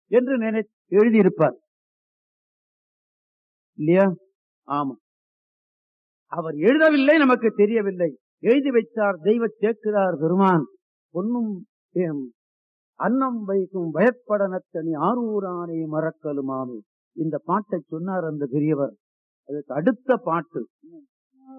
என்று எழுதியிருப்பார் இல்லையா? ஆமா, அவர் எழுதவில்லை, நமக்கு தெரியவில்லை, எழுதி வைத்தார் தெய்வ சேக்கிழார் பெருமான். பொன்னும் அன்னம் வைக்கும் வயற்படனத்தனி ஆரூரானே மறக்கலுமாமே. இந்த பாட்டை சொன்னார் அந்த பெரியவர். அதுக்கு அடுத்த பாட்டு